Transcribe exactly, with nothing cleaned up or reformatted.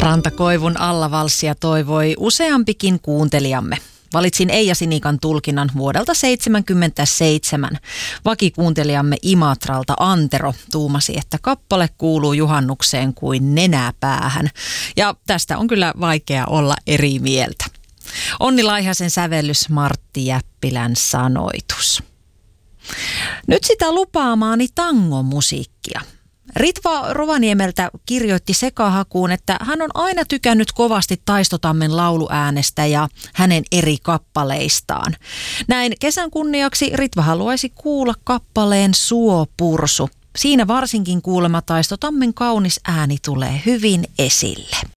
Rantakoivun alla valssia toivoi useampikin kuuntelijamme. Valitsin Eija Sinikan tulkinnan vuodelta seitsemänkymmentäseitsemän. Vakikuuntelijamme Imatralta Antero tuumasi, että kappale kuuluu juhannukseen kuin nenää päähän. Ja tästä on kyllä vaikea olla eri mieltä. Onni Laihasen sävellys, Martti Jäppilän sanoitus. Nyt sitä lupaamaani tangomusiikkia. Ritva Rovaniemeltä kirjoitti sekahakuun, että hän on aina tykännyt kovasti Taistotammen lauluäänestä ja hänen eri kappaleistaan. Näin kesän kunniaksi Ritva haluaisi kuulla kappaleen Suopursu. Siinä varsinkin kuulema Taistotammen kaunis ääni tulee hyvin esille.